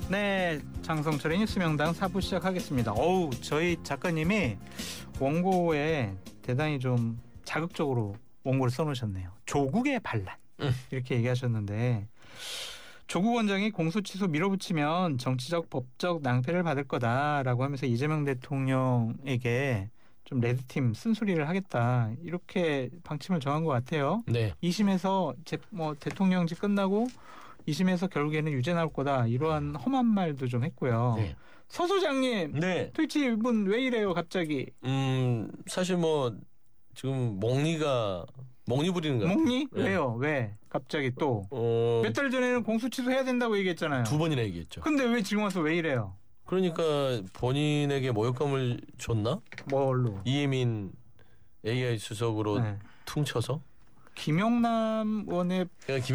네, 장성철의 뉴스명당 4부 시작하겠습니다. 어우, 저희 작가님이 원고에 대단히 좀 자극적으로 원고를 써놓으셨네요. 조국의 반란 이렇게 얘기하셨는데 조국 원장이 공소 취소 밀어붙이면 정치적 법적 낭패를 받을 거다라고 하면서 이재명 대통령에게 좀 레드팀 쓴소리를 하겠다 이렇게 방침을 정한 것 같아요. 네. 2심에서 대통령직 끝나고 2심에서 결국에는 유죄 나올 거다 이러한 험한 말도 좀 했고요. 네. 서 소장님, 네. 도대체 이분 왜 이래요 갑자기? 사실 뭐 지금 멍니 부리는 거 같아요. 멍니? 네. 왜요? 왜? 갑자기 또? 몇 달 전에는 공소 취소해야 된다고 얘기했잖아요. 2번이나 얘기했죠. 근데 왜 지금 와서 왜 이래요? 그러니까 본인에게 모욕감을 줬나? 뭘로? 이혜민 AI 수석으로 네. 퉁쳐서? 김영남 원의 그러니까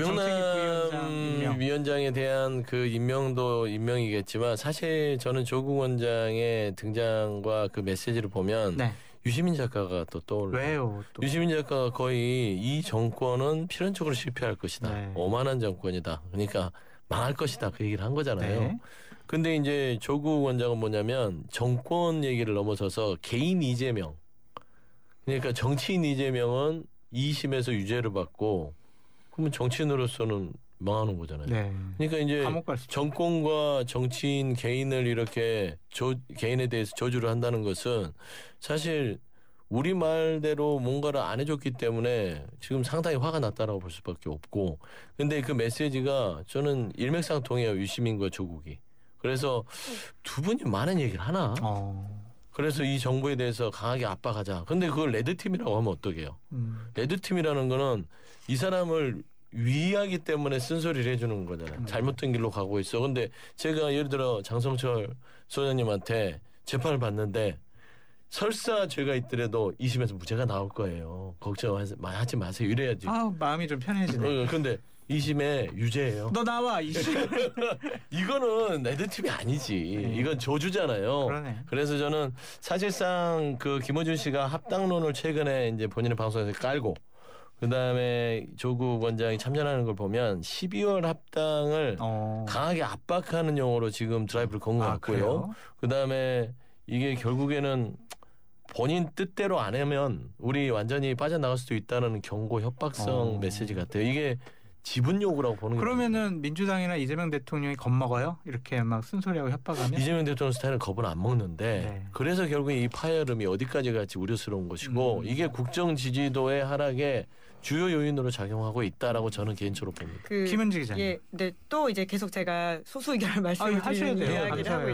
김영남 위원장에 대한 그 임명도 임명이겠지만 사실 저는 조국 원장의 등장과 그 메시지를 보면 네. 유시민 작가가 또 떠올라요. 왜요? 또. 유시민 작가가 거의 이 정권은 필연적으로 실패할 것이다. 네. 오만한 정권이다. 그러니까 망할 것이다. 그 얘기를 한 거잖아요. 네. 근데 이제 조국 원장은 뭐냐면 정권 얘기를 넘어서서 개인 이재명. 그러니까 정치인 이재명은 2심에서 유죄를 받고 그러면 정치인으로서는 망하는 거잖아요. 네. 그러니까 이제 감옥 갈 수 있죠. 정권과 정치인 개인을 이렇게 개인에 대해서 저주를 한다는 것은 사실 우리 말대로 뭔가를 안 해줬기 때문에 지금 상당히 화가 났다라고 볼 수밖에 없고 근데 그 메시지가 저는 일맥상통해요. 유시민과 조국이. 그래서 두 분이 많은 얘기를 하나? 그래서 이 정부에 대해서 강하게 압박하자. 근데 그걸 레드팀이라고 하면 어떡해요? 레드팀이라는 거는 이 사람을 위하기 때문에 쓴소리를 해주는 거잖아요. 잘못된 길로 가고 있어. 근데 제가 예를 들어 장성철 소장님한테 재판을 받는데 설사 죄가 있더라도 2심에서 무죄가 나올 거예요. 걱정하지 마세요. 이래야지. 마음이 좀 편해지네. 근데 2심에 유죄예요. 너 나와 2심. 이거는 레드팀이 아니지. 이건 저주잖아요. 그러네. 그래서 저는 사실상 그 김어준 씨가 합당론을 최근에 이제 본인의 방송에서 깔고 그다음에 조국 원장이 참여하는 걸 보면 12월 합당을 강하게 압박하는 용어로 지금 드라이브를 건 것 같고요. 그다음에 이게 결국에는 본인 뜻대로 안 하면 우리 완전히 빠져나갈 수도 있다는 경고 협박성 메시지 같아요. 이게 지분 요구라고 보는 거예요. 그러면은 민주당이나 이재명 대통령이 겁먹어요? 이렇게 막 쓴소리하고 협박하면? 이재명 대통령 스타일은 겁은 안 먹는데 네. 그래서 결국에 이 파열음이 어디까지 갈지 우려스러운 것이고 이게 국정 지지도의 하락에 주요 요인으로 작용하고 있다라고 저는 개인적으로 봅니다. 김은지 기자님. 네, 또 이제 계속 제가 소수 의견을 말씀을 드리는 이야기를 하고